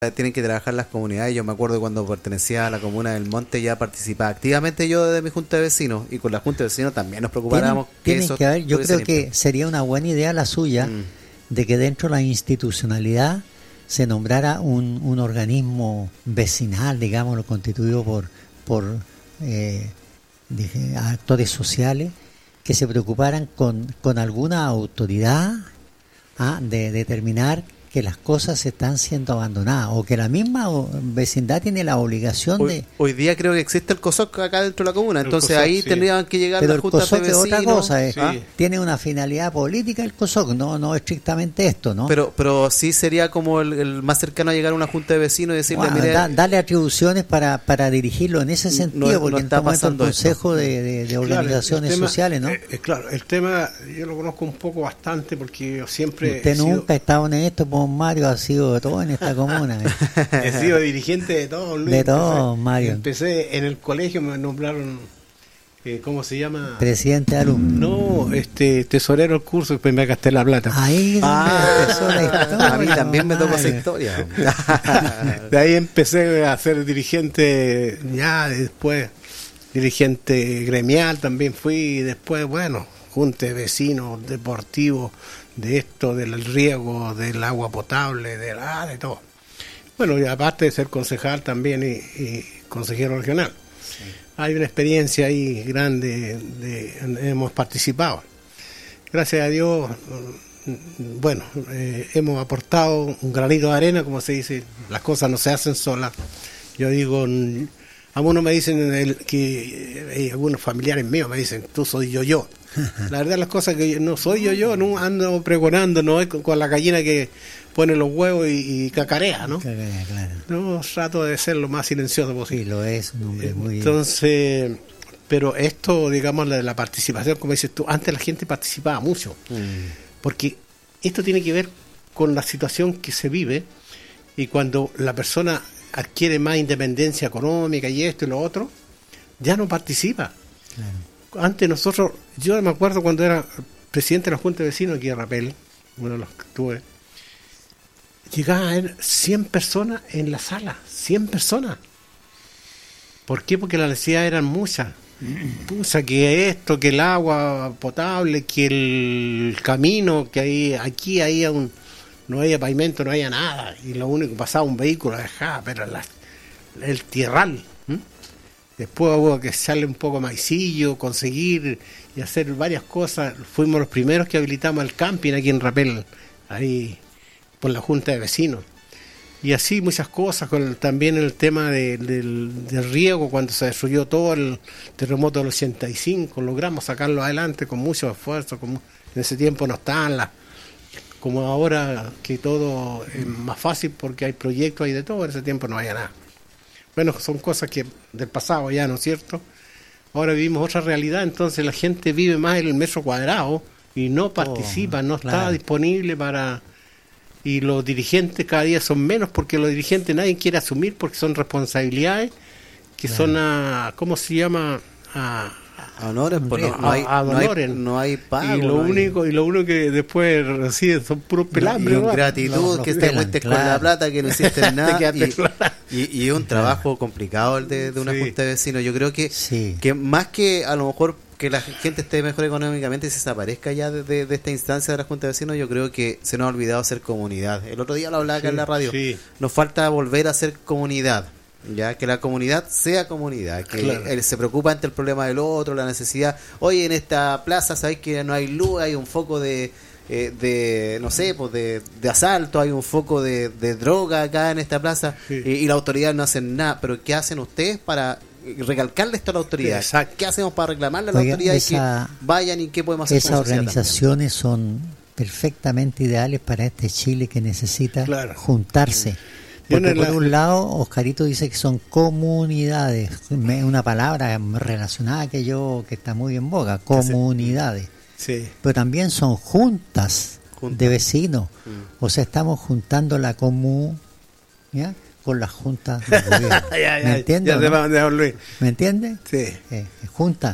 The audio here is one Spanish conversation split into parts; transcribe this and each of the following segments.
tienen que trabajar las comunidades. Yo me acuerdo cuando pertenecía a la comuna del Monte, ya participaba activamente yo de mi junta de vecinos, y con la junta de vecinos también nos preocupáramos tienen que haber, yo creo que sería una buena idea la suya de que dentro de la institucionalidad se nombrara un organismo vecinal, digámoslo, constituido por actores sociales que se preocuparan con alguna autoridad de determinar que las cosas están siendo abandonadas, o que la misma vecindad tiene la obligación Hoy día creo que existe el COSOC acá dentro de la comuna, entonces COSOC, ahí tendrían que llegar las juntas de vecinos. Pero el COSOC es otra cosa, tiene una finalidad política el COSOC, no estrictamente esto, ¿no? Pero sí sería como el más cercano a llegar a una junta de vecinos y decirle, mire, darle atribuciones para dirigirlo en ese sentido, porque en este momento el Consejo de Organizaciones Sociales, ¿no? Claro, el tema yo lo conozco un poco bastante, porque yo siempre... Usted nunca ha estado en esto, Mario, ha sido de todo en esta comuna. He sido dirigente de todo, Luis. De todo, Mario. Empecé en el colegio, me nombraron, ¿cómo se llama? Presidente de alumnos. No, tesorero del curso, después me gasté la plata. Ahí empezó la historia. A mí también me tocó esa historia. De ahí empecé a ser dirigente, ya después dirigente gremial también fui, y después, bueno, junta de vecinos, deportivos, de esto, del riego, del agua potable, de todo. Bueno, y aparte de ser concejal también y consejero regional. Sí. Hay una experiencia ahí grande, hemos participado. Gracias a Dios, bueno, hemos aportado un granito de arena, como se dice, las cosas no se hacen solas. Yo digo, a uno me dicen que algunos familiares míos me dicen, tú soy yo. La verdad, las cosas que no soy yo, no ando pregonando, no es con la gallina que pone los huevos y cacarea, ¿no? Cacarea, claro. No, trato de ser lo más silencioso posible. Sí, lo es, un hombre muy... Entonces, pero esto, digamos, la participación, como dices tú, antes la gente participaba mucho, porque esto tiene que ver con la situación que se vive, y cuando la persona adquiere más independencia económica y esto y lo otro, ya no participa. Claro. Antes nosotros, yo me acuerdo cuando era presidente de la Junta de Vecinos aquí de Rapel, uno de los que tuve, llegaban a haber 100 personas en la sala, 100 personas. ¿Por qué? Porque las necesidades eran muchas. Pucha, que esto, que el agua potable, que el camino, que aquí no había pavimento, no había nada, y lo único que pasaba un vehículo dejaba, pero el tierral. Después hubo que echarle un poco de maicillo, conseguir y hacer varias cosas. Fuimos los primeros que habilitamos el camping aquí en Rapel, ahí por la Junta de Vecinos. Y así muchas cosas, también el tema del riego, cuando se destruyó todo el terremoto del 85, logramos sacarlo adelante con mucho esfuerzo. En ese tiempo no estaban como ahora, que todo es más fácil porque hay proyectos, hay de todo, en ese tiempo no había nada. Bueno, son cosas que del pasado ya, ¿no es cierto? Ahora vivimos otra realidad, entonces la gente vive más en el metro cuadrado y no participa, no está disponible para... Y los dirigentes cada día son menos, porque los dirigentes nadie quiere asumir, porque son responsabilidades que son ¿cómo se llama? Honores, pues no hay pago. Y lo único que después reciben son puros pelambres. Y gratitud, que te cuentes con la plata, que no hiciste nada. y es un trabajo complicado el de una junta de vecinos. Yo creo que más que a lo mejor que la gente esté mejor económicamente y se desaparezca ya de esta instancia de la junta de vecinos, yo creo que se nos ha olvidado ser comunidad. El otro día lo hablaba acá en la radio. Nos falta volver a ser comunidad. Ya que la comunidad sea comunidad, que se preocupa ante el problema del otro, la necesidad. Oye, en esta plaza sabéis que no hay luz, hay un foco de no sé, pues de asalto, hay un foco de droga acá en esta plaza, y la autoridad no hacen nada. Pero ¿qué hacen ustedes para recalcarle esto a la autoridad? Exacto. ¿Qué hacemos para reclamarle a la autoridad y que vayan, y qué podemos hacer? Esas organizaciones son perfectamente ideales para este Chile que necesita juntarse. Porque por un lado, Oscarito dice que son comunidades, una palabra relacionada que está muy en boga, comunidades. Sí. Pero también son juntas de vecinos. O sea, estamos juntando la común, ¿ya?, con las juntas de gobierno. ¿Me entiendes? ¿Me entiendes? Sí. Junta.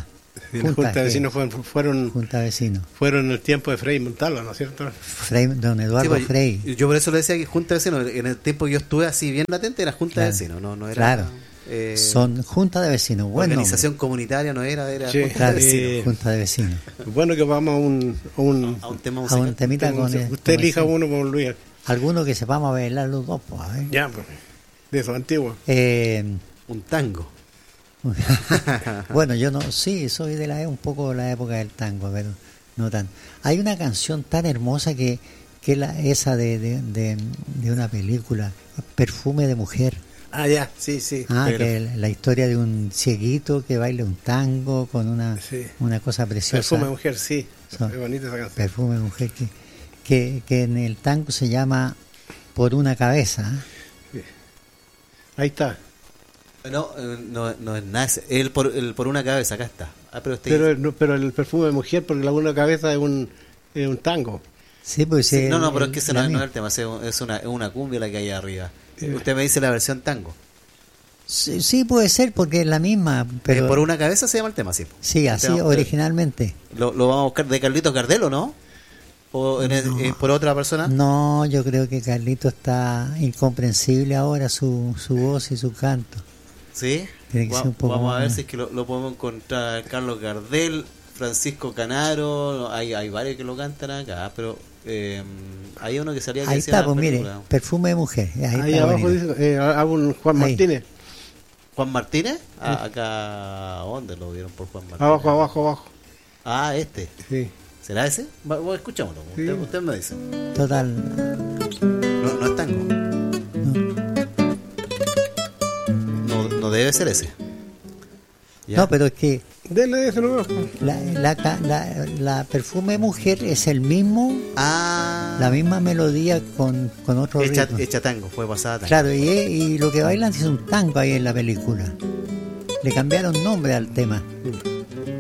Junta de Vecinos fueron Junta de Vecinos. Fueron en el tiempo de Frei Montalva, ¿no es cierto? Don Eduardo Frei. Yo por eso le decía que Junta de Vecinos, en el tiempo que yo estuve así bien latente, era Junta de Vecinos, no era... Claro. Son Junta de Vecinos. Bueno, organización comunitaria no era sí, Junta de Vecinos. Junta de Vecinos. Bueno, que vamos a un tema musical. A un temita con usted elija uno con Luis. Alguno que sepamos bailar los dos, pues. Ya, pues. De esos antiguos. Un tango. Bueno, yo no, sí, soy de un poco de la época del tango, pero no tanto. Hay una canción tan hermosa que esa de una película, Perfume de Mujer. Ah, ya, sí. Que la historia de un cieguito que baila un tango con una cosa preciosa. Perfume de Mujer, sí. Es bonita esa canción. Perfume de Mujer, que en el tango se llama Por una cabeza. Sí. Ahí está. No es nada, el por una cabeza, acá está. Pero el Perfume de Mujer, porque la una cabeza es un tango. Sí, pues sí. No, pero es que ese no es el tema, es una cumbia la que hay arriba. Usted me dice la versión tango. Sí, puede ser, porque es la misma. Pero por una cabeza se llama el tema, sí. Sí, así originalmente. ¿Lo vamos a buscar de Carlitos Gardel o no? ¿O por otra persona? No, yo creo que Carlitos está incomprensible ahora, su voz y su canto. ¿Sí? Tiene que ser un poco vamos más. A ver si es que lo podemos encontrar. Carlos Gardel, Francisco Canaro, hay varios que lo cantan acá, pero hay uno que salía que ahí está, pues mire, Perfume de Mujer. Ahí abajo dice Juan Martínez. ¿Juan Martínez? Acá, ¿dónde lo vieron por Juan Martínez? Abajo. Ah, este. Sí. ¿Será ese? Escuchémoslo. Sí. Usted me dice. Total. No es tango. No debe ser ese. Ya. No, pero es que dele ese lugar. La Perfume de Mujer es el mismo, la misma melodía con otro ritmo. Hecha tango, fue pasada tango. Claro, y lo que bailan es un tango ahí en la película. Le cambiaron nombre al tema.